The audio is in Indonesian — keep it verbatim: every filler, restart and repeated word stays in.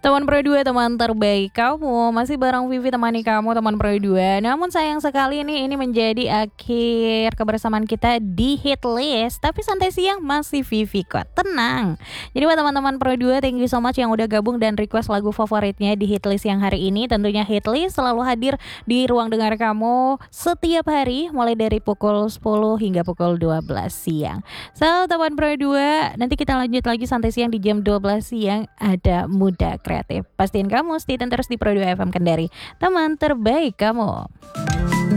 Teman Pro dua, teman terbaik kamu. Masih bareng Vivi temani kamu teman Pro dua. Namun sayang sekali nih ini menjadi akhir kebersamaan kita di hit list. Tapi santai siang masih Vivi kok. Tenang. Jadi buat teman-teman Pro dua, thank you so much yang udah gabung dan request lagu favoritnya di hit list yang hari ini. Tentunya hit list selalu hadir di ruang dengar kamu setiap hari mulai dari pukul sepuluh hingga pukul dua belas siang. So teman Pro dua, nanti kita lanjut lagi santai siang di jam dua belas siang ada Muda Kreatif. Pastiin kamu stay tune terus di Pro dua F M Kendari, teman terbaik kamu.